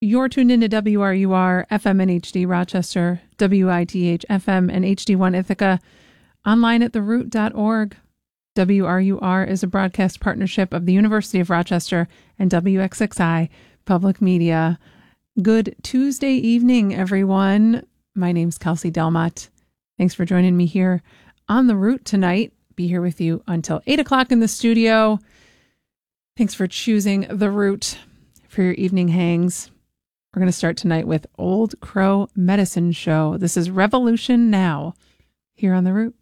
You're tuned into WRUR FM and HD Rochester, WITH FM and HD1 Ithaca, online at theroot.org. WRUR is a broadcast partnership of the University of Rochester and WXXI Public Media. Good Tuesday evening, everyone. My name's Kelsey Delmott. Thanks for joining me here on The Root tonight. Be here with you until 8 o'clock in the studio. Thanks for choosing The Root for your evening hangs. We're going to start tonight with Old Crow Medicine Show. This is Revolution Now here on The Root.